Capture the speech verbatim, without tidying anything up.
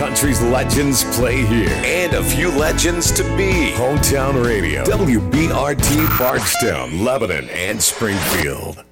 country's legends play here. And a few legends to be. Hometown Radio. W B R T Bardstown, Lebanon, and Springfield.